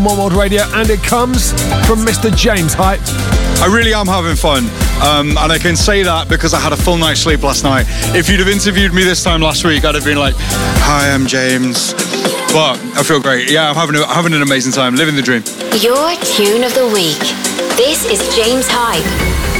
One World Radio, and it comes from Mr. James Hype. I really am having fun, and I can say that because I had a full night's sleep last night. If you'd have interviewed me this time last week, I'd have been like, "Hi, I'm James," but I feel great. Yeah, I'm having an amazing time, living the dream. Your tune of the week. This is James Hype.